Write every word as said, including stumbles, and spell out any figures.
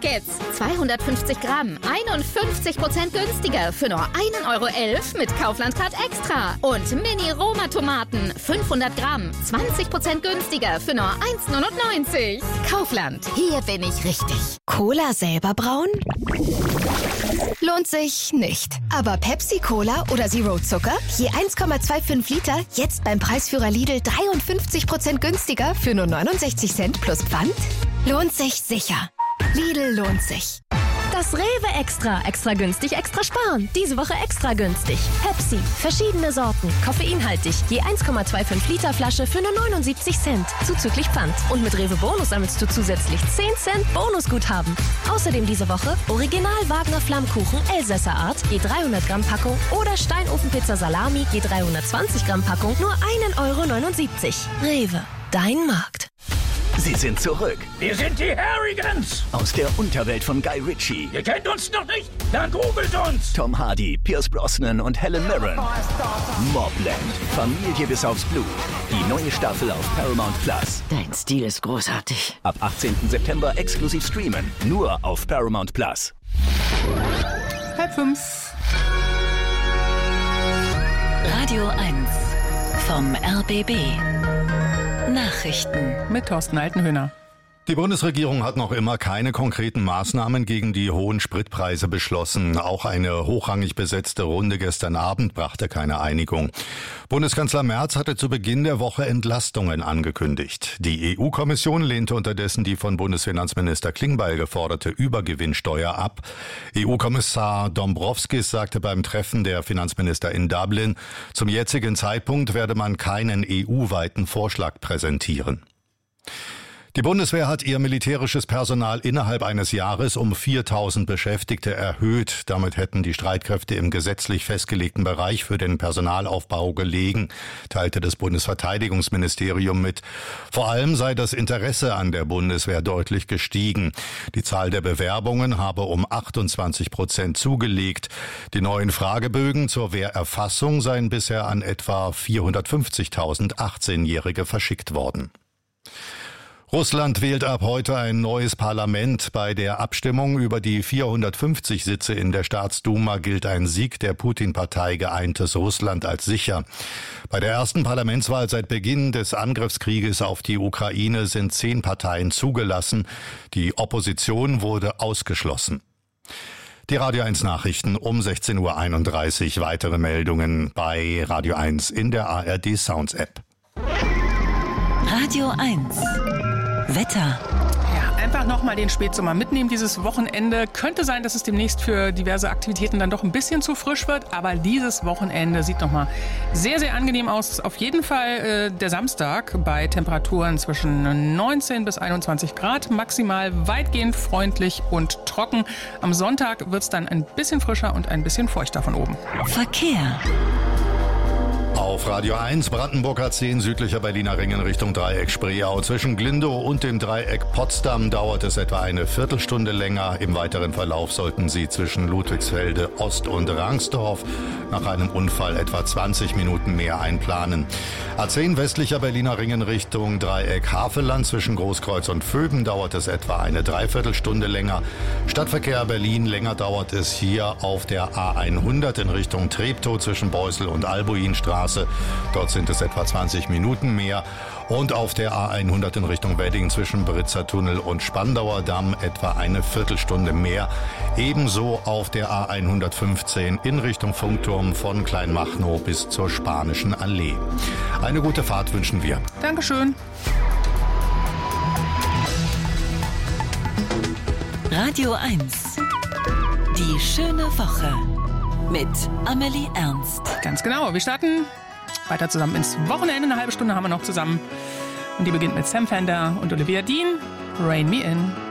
Packets. zweihundertfünfzig Gramm, einundfünfzig Prozent günstiger für nur ein Euro elf mit Kaufland Card Extra. Und Mini-Roma-Tomaten, fünfhundert Gramm, zwanzig Prozent günstiger für nur eins neunundneunzig. Kaufland, hier bin ich richtig. Cola selber brauen? Lohnt sich nicht. Aber Pepsi Cola oder Zero Zucker? Je eins Komma fünfundzwanzig Liter, jetzt beim Preisführer Lidl dreiundfünfzig Prozent günstiger für nur neunundsechzig Cent plus Pfand? Lohnt sich sicher. Lidl lohnt sich. Das Rewe Extra. Extra günstig, extra sparen. Diese Woche extra günstig. Pepsi. Verschiedene Sorten. Koffeinhaltig. Je eins Komma fünfundzwanzig Liter Flasche für nur neunundsiebzig Cent. Zuzüglich Pfand. Und mit Rewe Bonus sammelst du zusätzlich zehn Cent Bonusguthaben. Außerdem diese Woche Original Wagner Flammkuchen Elsässer Art. Je dreihundert Gramm Packung. Oder Steinofenpizza Salami. Je dreihundertzwanzig Gramm Packung. Nur ein Euro neunundsiebzig. Rewe. Dein Markt. Sie sind zurück. Wir sind die Harrigans. Aus der Unterwelt von Guy Ritchie. Ihr kennt uns noch nicht? Dann googelt uns. Tom Hardy, Pierce Brosnan und Helen Mirren. Mobland. Familie bis aufs Blut. Die neue Staffel auf Paramount Plus. Dein Stil ist großartig. Ab achtzehnten September exklusiv streamen. Nur auf Paramount Plus. Halb fünf. Radio eins vom R B B. Nachrichten mit Thorsten Altenhöhner. Die Bundesregierung hat noch immer keine konkreten Maßnahmen gegen die hohen Spritpreise beschlossen. Auch eine hochrangig besetzte Runde gestern Abend brachte keine Einigung. Bundeskanzler Merz hatte zu Beginn der Woche Entlastungen angekündigt. Die E U-Kommission lehnte unterdessen die von Bundesfinanzminister Klingbeil geforderte Übergewinnsteuer ab. E U-Kommissar Dombrovskis sagte beim Treffen der Finanzminister in Dublin, zum jetzigen Zeitpunkt werde man keinen E U-weiten Vorschlag präsentieren. Die Bundeswehr hat ihr militärisches Personal innerhalb eines Jahres um viertausend Beschäftigte erhöht. Damit hätten die Streitkräfte im gesetzlich festgelegten Bereich für den Personalaufbau gelegen, teilte das Bundesverteidigungsministerium mit. Vor allem sei das Interesse an der Bundeswehr deutlich gestiegen. Die Zahl der Bewerbungen habe um achtundzwanzig Prozent zugelegt. Die neuen Fragebögen zur Wehrerfassung seien bisher an etwa vierhundertfünfzigtausend achtzehnjährige verschickt worden. Russland wählt ab heute ein neues Parlament. Bei der Abstimmung über die vierhundertfünfzig Sitze in der Staatsduma gilt ein Sieg der Putin-Partei Geeintes Russland als sicher. Bei der ersten Parlamentswahl seit Beginn des Angriffskrieges auf die Ukraine sind zehn Parteien zugelassen. Die Opposition wurde ausgeschlossen. Die Radio eins Nachrichten um sechzehn Uhr einunddreißig. Weitere Meldungen bei Radio eins in der A R D Sounds App. Radio eins. Wetter. Ja, einfach nochmal den Spätsommer mitnehmen dieses Wochenende. Könnte sein, dass es demnächst für diverse Aktivitäten dann doch ein bisschen zu frisch wird. Aber dieses Wochenende sieht nochmal sehr, sehr angenehm aus. Auf jeden Fall äh, der Samstag bei Temperaturen zwischen neunzehn bis einundzwanzig Grad. Maximal weitgehend freundlich und trocken. Am Sonntag wird es dann ein bisschen frischer und ein bisschen feuchter von oben. Verkehr. Auf Radio eins, Brandenburg A zehn, südlicher Berliner Ring in Richtung Dreieck Spreeau. Zwischen Glindow und dem Dreieck Potsdam dauert es etwa eine Viertelstunde länger. Im weiteren Verlauf sollten Sie zwischen Ludwigsfelde Ost und Rangsdorf nach einem Unfall etwa zwanzig Minuten mehr einplanen. A zehn, westlicher Berliner Ring in Richtung Dreieck Havelland. Zwischen Großkreuz und Vöben dauert es etwa eine Dreiviertelstunde länger. Stadtverkehr Berlin, länger dauert es hier auf der A hundert in Richtung Treptow zwischen Beusel und Albuinstraße. Dort sind es etwa zwanzig Minuten mehr. Und auf der A hundert in Richtung Wedding zwischen Britzer Tunnel und Spandauer Damm etwa eine Viertelstunde mehr. Ebenso auf der A hundertfünfzehn in Richtung Funkturm von Kleinmachnow bis zur Spanischen Allee. Eine gute Fahrt wünschen wir. Dankeschön. Radio eins. Die schöne Woche. Mit Amelie Ernst. Ganz genau. Wir starten weiter zusammen ins Wochenende. Eine halbe Stunde haben wir noch zusammen. Und die beginnt mit Sam Fender und Olivia Dean. Rain Me In.